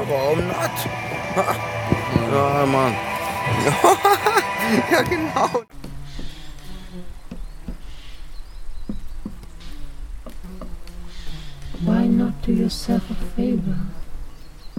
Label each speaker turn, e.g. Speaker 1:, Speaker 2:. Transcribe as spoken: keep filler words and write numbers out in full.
Speaker 1: warum not? Ja, Mann. Ja, genau.
Speaker 2: Why not do yourself a favor?